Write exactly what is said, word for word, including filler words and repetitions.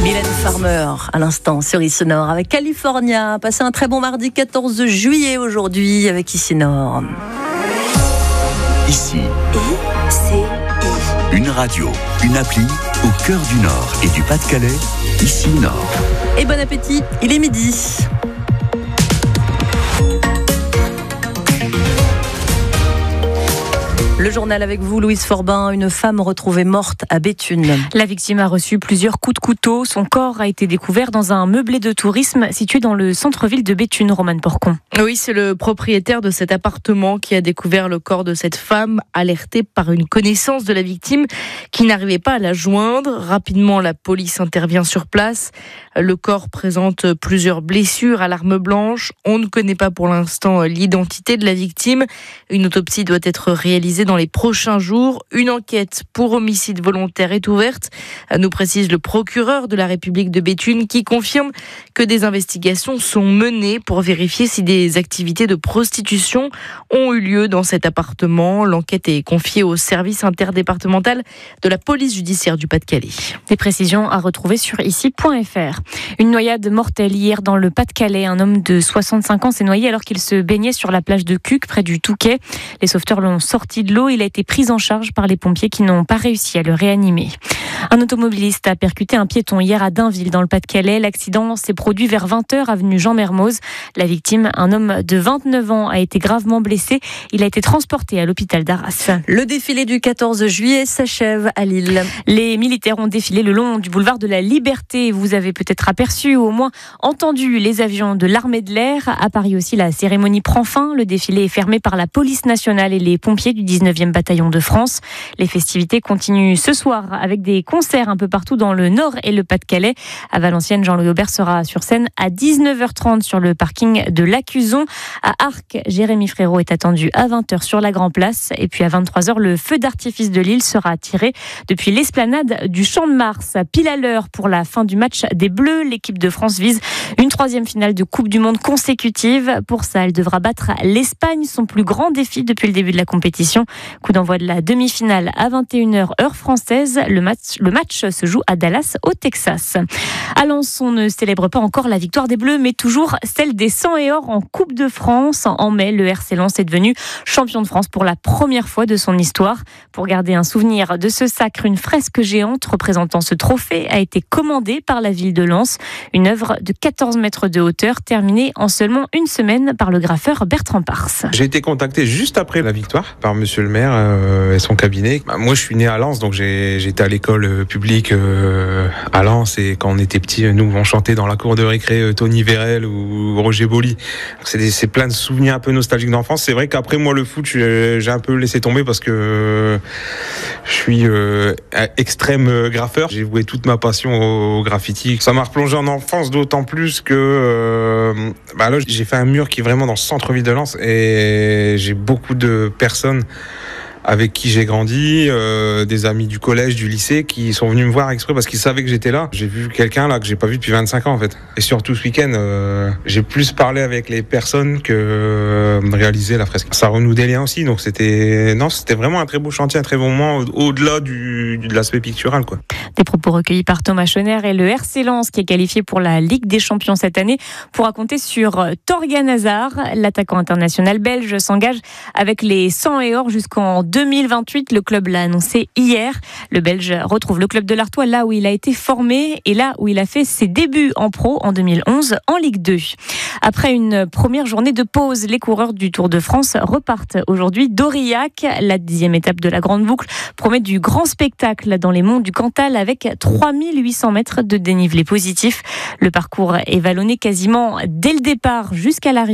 Mylène Farmer, à l'instant, sur Ici Nord, avec California. Passez un très bon mardi quatorze juillet aujourd'hui avec Ici Nord. Ici, I C I. une radio, une appli au cœur du Nord et du Pas-de-Calais. Ici Nord. Et bon appétit, il est midi. Le journal avec vous, Louise Forbin. Une femme retrouvée morte à Béthune. La victime a reçu plusieurs coups de couteau. Son corps a été découvert dans un meublé de tourisme situé dans le centre-ville de Béthune, Romane Porcon. Oui, c'est le propriétaire de cet appartement qui a découvert le corps de cette femme, alerté par une connaissance de la victime qui n'arrivait pas à la joindre. Rapidement, la police intervient sur place. Le corps présente plusieurs blessures à l'arme blanche. On ne connaît pas pour l'instant l'identité de la victime. Une autopsie doit être réalisée dans les prochains jours. Une enquête pour homicide volontaire est ouverte, nous précise le procureur de la République de Béthune, qui confirme que des investigations sont menées pour vérifier si des activités de prostitution ont eu lieu dans cet appartement. L'enquête est confiée au service interdépartemental de la police judiciaire du Pas-de-Calais. Des précisions à retrouver sur ici point f r. Une noyade mortelle hier dans le Pas-de-Calais. Un homme de soixante-cinq ans s'est noyé alors qu'il se baignait sur la plage de Cuques, près du Touquet. Les sauveteurs l'ont sorti de l'eau. Il a été pris en charge par les pompiers qui n'ont pas réussi à le réanimer. Un automobiliste a percuté un piéton hier à Dainville, dans le Pas-de-Calais. L'accident s'est produit vers vingt heures, avenue Jean Mermoz. La victime, un homme de vingt-neuf ans, a été gravement blessé. Il a été transporté à l'hôpital d'Arras. Le défilé du quatorze juillet s'achève à Lille. Les militaires ont défilé le long du boulevard de la Liberté. Vous avez peut-être aperçu ou au moins entendu les avions de l'armée de l'air. À Paris aussi, la cérémonie prend fin. Le défilé est fermé par la police nationale et les pompiers du dix-neuvième bataillon de France. Les festivités continuent ce soir avec des concerts un peu partout dans le Nord et le Pas-de-Calais. À Valenciennes, Jean-Louis Aubert sera sur scène à dix-neuf heures trente sur le parking de l'Accuzon. À Arques, Jérémy Frérot est attendu à vingt heures sur la Grand Place. Et puis à vingt-trois heures, le feu d'artifice de Lille sera tiré depuis l'esplanade du Champ de Mars. Pile à l'heure pour la fin du match des Bleus. L'équipe de France vise une troisième finale de Coupe du Monde consécutive. Pour ça, elle devra battre l'Espagne, son plus grand défi depuis le début de la compétition. Coup d'envoi de la demi-finale à vingt et une heures heure française. Le match, le match se joue à Dallas, au Texas. À Lens, on ne célèbre pas encore la victoire des Bleus, mais toujours celle des cent et or en Coupe de France. En mai, le R C Lens est devenu champion de France pour la première fois de son histoire. Pour garder un souvenir de ce sacre, une fresque géante représentant ce trophée a été commandée par la ville de Lens. Une œuvre de quatorze mètres de hauteur, terminée en seulement une semaine par le graffeur Bertrand Pars. J'ai été contacté juste après la victoire par monsieur le maire euh, et son cabinet. Bah, moi, je suis né à Lens, donc j'ai, j'étais à l'école euh, publique euh, à Lens, et quand on était petit, nous, on chantait dans la cour de récré euh, Tony Vérel ou Roger Boli. C'est, des, c'est plein de souvenirs un peu nostalgiques d'enfance. C'est vrai qu'après, moi, le foot, j'ai, j'ai un peu laissé tomber parce que euh, je suis euh, extrême graffeur. J'ai voué toute ma passion au, au graffiti. Ça m'a replongé en enfance, d'autant plus que euh, bah là, j'ai fait un mur qui est vraiment dans le centre-ville de Lens, et j'ai beaucoup de personnes avec qui j'ai grandi, euh, des amis du collège, du lycée, qui sont venus me voir exprès parce qu'ils savaient que j'étais là. J'ai vu quelqu'un là que j'ai pas vu depuis vingt-cinq ans en fait. Et surtout ce week-end, euh, j'ai plus parlé avec les personnes que euh, réaliser la fresque. Ça renoue des liens aussi, donc c'était non, c'était vraiment un très beau chantier, un très bon moment au- au-delà du, du de l'aspect pictural quoi. Des propos recueillis par Thomas Schoner, et le R C Lens, qui est qualifié pour la Ligue des Champions cette année, pourra compter sur Torgan Hazard. L'attaquant international belge s'engage avec les cent et or jusqu'en deux mille vingt-huit. Le club l'a annoncé hier. Le Belge retrouve le club de l'Artois, là où il a été formé et là où il a fait ses débuts en pro en deux mille onze en Ligue deux. Après une première journée de pause, les coureurs du Tour de France repartent aujourd'hui d'Aurillac. La dixième étape de la Grande Boucle promet du grand spectacle dans les monts du Cantal, avec trois mille huit cents mètres de dénivelé positif. Le parcours est vallonné quasiment dès le départ jusqu'à l'arrivée.